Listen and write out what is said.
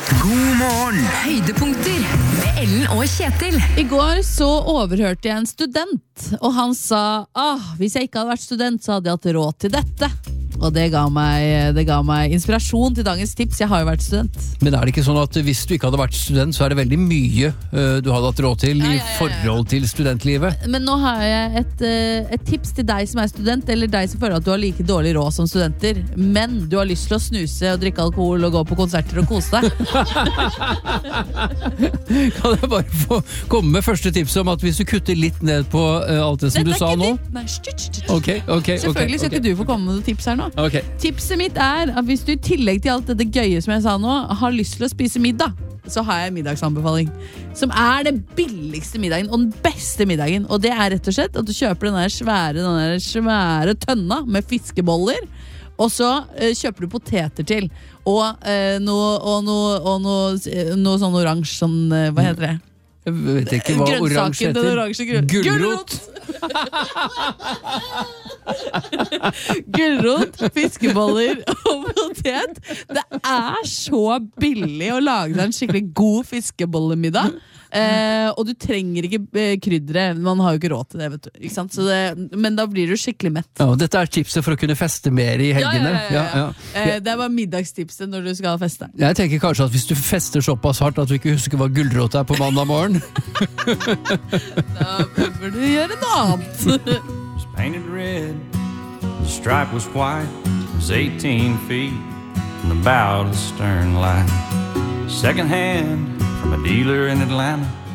God morgen! Høydepunkter med Ellen og Kjetil. I går så overhørte jeg en student, og han sa hvis jeg ikke hadde vært student, så hadde jeg hatt råd til dette. Og det ga meg inspirasjon til dagens tips. Jeg har jo vært student. Men er det ikke sånn at hvis du ikke hadde vært student, så er det veldig mye du hadde hatt råd til i forhold til studentlivet? Men nå har jeg et tips til deg som er student, eller deg som føler at du har like dårlig råd som studenter, men du har lyst til å snuse og drikke alkohol og gå på konserter og kose deg. Kan jeg bare få komme med første tips om at hvis du kutter litt ned på alt det som du sa nå? Nei, Selvfølgelig skal ikke du få komme med noen tips her nå. Okay. Tipset mitt er at hvis du i tillegg til alt dette gøye som jeg sa nå, har lyst til å spise middag, så har jeg en middagsanbefaling som er den billigste middagen og den beste middagen, og det er rett og slett at du kjøper den der svære tønna med fiskeboller, og så kjøper du poteter til og noe sånn oransje sånn, hva heter det? Jeg vet ikke hva oransje heter. Gulrot! Gulrot, fiskeboller og potet. Det er så billig å lage deg en skikkelig god fiskebollemiddag. Og du trenger ikke kryddere. Man har jo ikke råd til det, vet du, ikke sant? Men da blir du skikkelig mett. Ja, dette er tipset for å kunne feste mer i helgene. Ja. Det er bare middagstipset når du skal feste. Jeg tenker kanskje at hvis du fester såpass hardt at du ikke husker hva gulrot er på mandag morgen, da bør du gjøre noe annet. Was painted red, the stripe was white, it was 18 feet from the bow to the stern line. Second hand from a dealer in Atlanta,